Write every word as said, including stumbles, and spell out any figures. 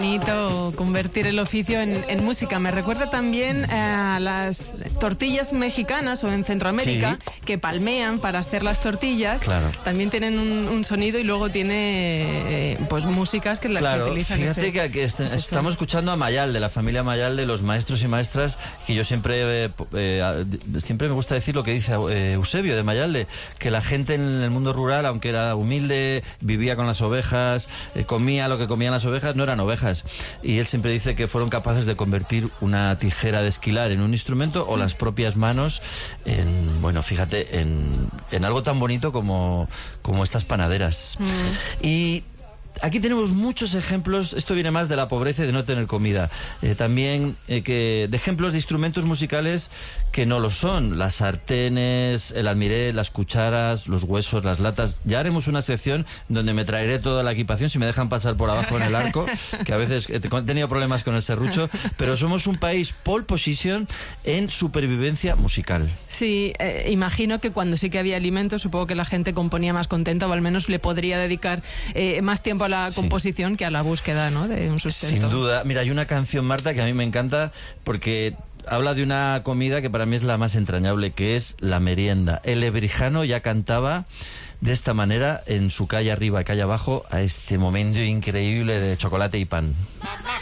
bonito convertir el oficio en, en música. Me recuerda también a las tortillas mexicanas o en Centroamérica, sí, que palmean para hacer las tortillas. Claro. También tienen un, un sonido y luego tiene eh, pues músicas que, la, claro, que utilizan. Fíjate ese, que, que est estamos escuchando a Mayal, de la familia Mayal, de los maestros y maestras, que yo siempre, eh, eh, siempre me gusta decir lo que dice eh, Eusebio de Mayalde, que la gente en el mundo rural, aunque era humilde, vivía con las ovejas, eh, comía lo que comían las ovejas, no eran ovejas. Y él siempre dice que fueron capaces de convertir una tijera de esquilar en un instrumento o las propias manos en, bueno, fíjate, en, en algo tan bonito como, como estas panaderas. Mm. Y aquí tenemos muchos ejemplos, esto viene más de la pobreza y de no tener comida, eh, también eh, que, de ejemplos de instrumentos musicales que no lo son, las sartenes, el almiré, las cucharas, los huesos, las latas. Ya haremos una sección donde me traeré toda la equipación, si me dejan pasar por abajo en el arco, que a veces he tenido problemas con el serrucho, pero somos un país pole position en supervivencia musical. Sí, eh, imagino que cuando sí que había alimentos, supongo que la gente componía más contenta, o al menos le podría dedicar eh, más tiempo a la composición, sí, que a la búsqueda, ¿no?, de un sustento. Sin duda. Mira, hay una canción, Marta, que a mí me encanta porque habla de una comida que para mí es la más entrañable, que es la merienda. El Ebrijano ya cantaba de esta manera en su Calle Arriba, Calle Abajo, a este momento increíble de chocolate y pan.